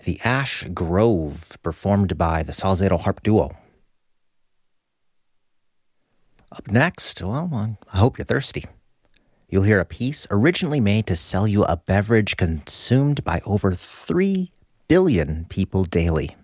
The Ash Grove, performed by the Salzedo Harp Duo. Up next, well, I hope you're thirsty. You'll hear a piece originally made to sell you a beverage consumed by over 3 billion people daily.